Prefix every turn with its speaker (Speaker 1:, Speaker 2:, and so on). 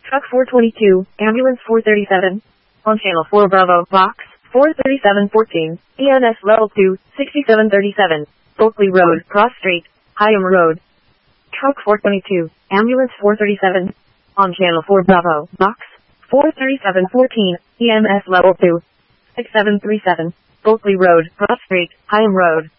Speaker 1: Truck 422, Ambulance 437. On Channel 4 Bravo, Box 43714, EMS Level 2, 6737, Oakley Road, Cross Street, Hyam Road. Truck 422, Ambulance 437. On Channel 4 Bravo, Box 43714, EMS Level 2, 6737, Oakley Road, Cross Street, Hyam Road.